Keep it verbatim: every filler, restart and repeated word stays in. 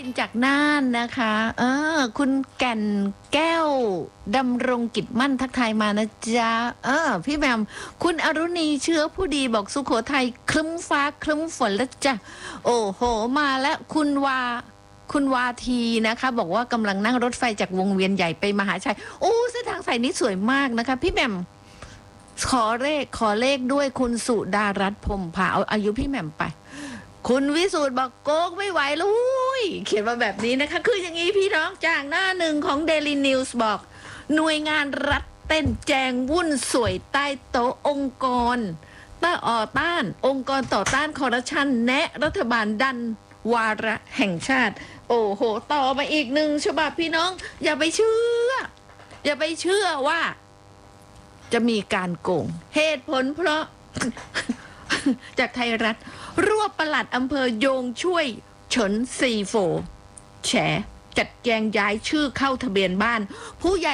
จากน่านนะคะเออคุณแก่นแก้วดำรงกิจมั่นทักทายมานะจ๊ะเออพี่แหม่มคุณอรุณีเชื้อผู้ดีบอกสุโขทัยครึ้มฟ้าครึ้มฝนแล้วจ้ะโอ้โหมาแล้วคุณวาคุณวาทีนะคะบอกว่ากำลังนั่งรถไฟจากวงเวียนใหญ่ไปมหาชัยโอ้เส้นทางสายนี้สวยมากนะคะพี่แหม่มขอเลขขอเลขด้วยคุณสุดารัตน์พรหมผาเอาอายุพี่แหม่มไปคุณวิสูตรบอกโกกไม่ไหวลุยเขียนมาแบบนี้นะคะคืออย่างนี้พี่น้องจากหน้าหนึ่งของ Daily News บอกหน่วยงานรัฐเต้นแจงวุ่นสวยใต้โต๊ะองค์กรต้าอ่อต้านองค์กรต่อต้านคอร์รัปชันแนะรัฐบาลดันวาระแห่งชาติโอ้โหต่อมาอีกหนึ่งฉบับพี่น้องอย่าไปเชื่ออย่าไปเชื่อว่าจะมีการโกงเหตุผลเพราะ จากไทยรัฐรวบปลัดอำเภอโยงช่วยเฉินซีโฟแฉจัดแจงย้ายชื่อเข้าทะเบียนบ้านผู้ใหญ่